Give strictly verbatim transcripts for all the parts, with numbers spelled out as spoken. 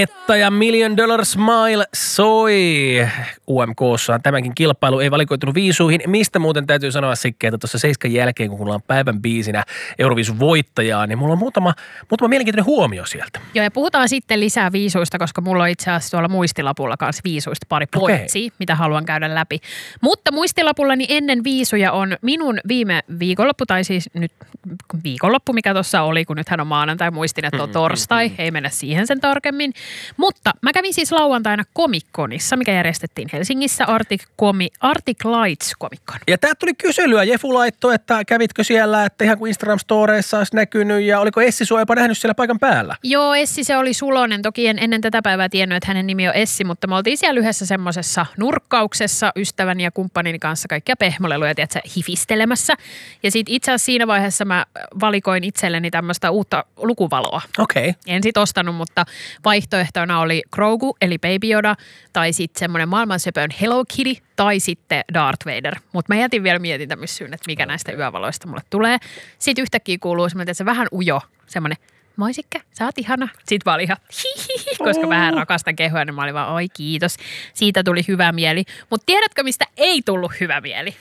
Etta ja Million Dollar Smile soi U M K:ssa. Tämänkin kilpailu ei valikoitunut viisuihin. Mistä muuten täytyy sanoa Sikke, että tuossa seiskan jälkeen, kun mulla on päivän biisinä Euroviisun voittajaa, niin mulla on muutama, muutama mielenkiintoinen huomio sieltä. Joo, ja puhutaan sitten lisää viisuista, koska mulla on itse asiassa tuolla muistilapulla kanssa viisuista pari pointsia, okay, mitä haluan käydä läpi. Mutta muistilapullani ennen viisuja on minun viime viikonloppu, tai siis nyt viikonloppu, mikä tuossa oli, kun nythän on maanantai, muistin, että on torstai, ei mennä siihen sen tarkemmin. Mutta mä kävin siis lauantaina Comic-Conissa, mikä järjestettiin Helsingissä, Arctic, Comi, Arctic Lights Comic-Con. Ja tää tuli kyselyä, Jefu laittoi, että kävitkö siellä, että ihan kuin Instagram-storeissa olisi näkynyt, ja oliko Essi sua jopa nähnyt siellä paikan päällä? Joo, Essi se oli Sulonen. Toki en ennen tätä päivää tiennyt, että hänen nimi on Essi, mutta me oltiin siellä yhdessä semmoisessa nurkkauksessa ystäväni ja kumppanini kanssa kaikkia pehmoleluja, tiedätkö, hifistelemässä. Ja sitten itse asiassa siinä vaiheessa mä valikoin itselleni tämmöistä uutta lukuvaloa. Okei. Okay. En sit ostanut, mutta vaihtoehtona oli Grogu, eli Baby Yoda, tai sitten semmoinen maailmansöpön Hello Kitty, tai sitten Darth Vader. Mutta mä jätin vielä mietintämyssyyn, että mikä näistä yövaloista mulle tulee. Sitten yhtäkkiä kuuluu semmoinen, että se vähän ujo, semmoinen, Moisikka, sä oot ihana. Sitten mä olin ihan hihihi, koska vähän rakastan kehoa, niin mä olin vaan, oi kiitos. Siitä tuli hyvä mieli. Mutta tiedätkö, mistä ei tullut hyvä mieli?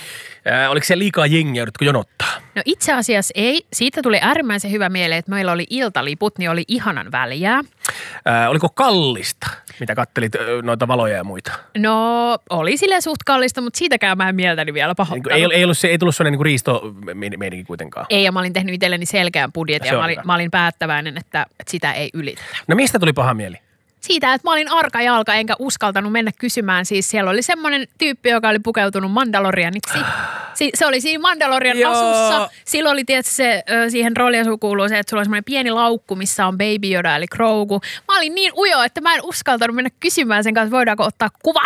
Ää, oliko se liikaa jengiä, joudutko jonottaa? No itse asiassa ei. Siitä tuli äärimmäisen hyvä mieli, että meillä oli iltaliput, niin oli ihanan väliä. Ää, oliko kallista, mitä kattelit noita valoja ja muita? No oli silleen suht kallista, mutta siitäkään mä en mieltäni vielä pahoittanut. Ei, ei, ollut, ei tullut sellainen niin riisto-meininki kuitenkaan? Ei, ja mä olin tehnyt itselleni selkeän budjetin, ja mä olin, mä olin päättäväinen, että, että sitä ei ylitetä. No mistä tuli paha mieli? Siitä, että mä olin arka jalka enkä uskaltanut mennä kysymään. Siis siellä oli semmoinen tyyppi, joka oli pukeutunut Mandalorianiksi. Si- se oli siinä Mandalorian Joo. asussa. Silloin oli tietysti se, siihen rooliasuun kuuluu se, että sulla on semmoinen pieni laukku, missä on Baby Yoda eli Grogu. Mä olin niin ujo, että mä en uskaltanut mennä kysymään sen kanssa, voidaanko ottaa kuva.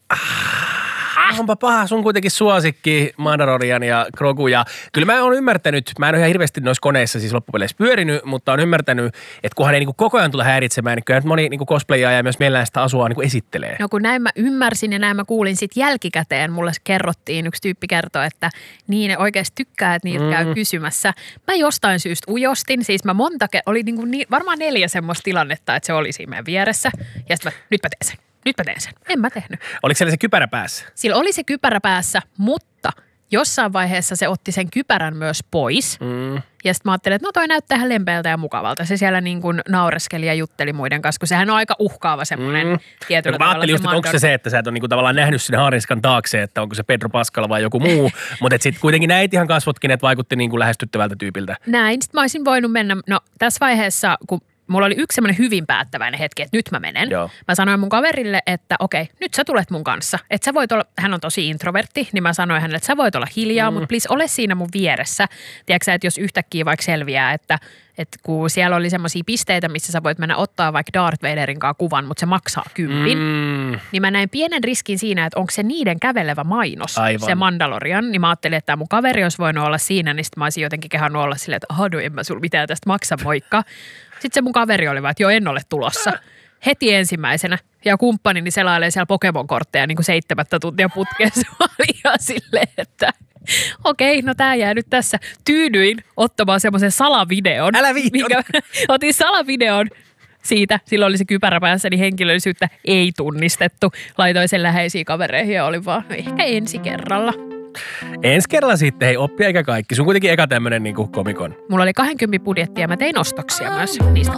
Onpa paha, sun kuitenkin suosikki Mandalorian ja Grogu, ja kyllä mä oon ymmärtänyt, mä en ole ihan hirveästi noissa koneissa siis loppupeleissä pyörinyt, mutta on ymmärtänyt, että kunhan ei niin kuin koko ajan tule häiritsemään, niin kyllä nyt moni niin kuin cosplayia ja myös mielellään sitä asua niin kuin esittelee. No kun näin mä ymmärsin ja näin mä kuulin sitten jälkikäteen, mulle kerrottiin, yksi tyyppi kertoi, että niin ne oikeasti tykkää, että niitä mm. käy kysymässä. Mä jostain syystä ujostin, siis mä monta, oli niin kuin niin, varmaan neljä semmoista tilannetta, että se oli siinä meidän vieressä, ja sitten mä, nyt mä teen sen. Nyt mä teen sen. En mä tehnyt. Oliko siellä se kypärä päässä? Sillä oli se kypärä päässä, mutta jossain vaiheessa se otti sen kypärän myös pois. Mm. Ja sitten mä ajattelin, että no toi näyttää ihan lempeältä ja mukavalta. Se siellä niin kuin naureskeli ja jutteli muiden kanssa, kun sehän on aika uhkaava semmoinen mm. tietyllä no, mä ajattelin just, että onko se se, että sä et ole niin kuin tavallaan nähnyt sinne haariskan taakse, että onko se Pedro Pascal vai joku muu. Mutta sitten kuitenkin näit ihan kasvotkin, että vaikutti niin kuin lähestyttävältä tyypiltä. Näin. Sitten mä olisin voinut mennä, no tässä vaiheessa, kun mulla oli yksi semmoinen hyvin päättäväinen hetki, että nyt mä menen. Joo. Mä sanoin mun kaverille, että okei, nyt sä tulet mun kanssa. Että sä voit olla, hän on tosi introvertti, niin mä sanoin hänelle, että sä voit olla hiljaa, mm. mutta please ole siinä mun vieressä. Tiedätkö sä, että jos yhtäkkiä vaikka selviää, että, että kun siellä oli semmoisia pisteitä, missä sä voit mennä ottaa vaikka Darth Vaderin kanssa kuvan, mutta se maksaa kympin. Mm. Niin mä näin pienen riskin siinä, että onko se niiden kävelevä mainos, aivan, se Mandalorian. Niin mä ajattelin, että mun kaveri olisi voinut olla siinä, niin sitten mä olisin jotenkin kehannut olla silleen, että aha, no en mä sulla mitään tästä maksa, moikka. Sitten se mun kaveri oli vaan, että joo, en ole tulossa. Heti ensimmäisenä. Ja kumppanini selailee siellä Pokemon-kortteja niin kuin seitsemättä tuntia putkeen. Se oli ihan silleen, että okei, no tää jää nyt tässä. Tyydyin ottamaan semmoisen salavideon. Älä viitti. Otin salavideon siitä. Silloin oli se kypärä päässä, niin henkilöllisyyttä ei tunnistettu. Laitoin sen läheisiin kavereihin ja oli vaan, no ehkä ensi kerralla. Ensi kerralla sitten, hei, oppia eikä kaikki. Sun kuitenkin eka tämmönen niin kuin Comic-Con. Mulla oli kaksikymmentä budjettia ja mä tein ostoksia myös niistä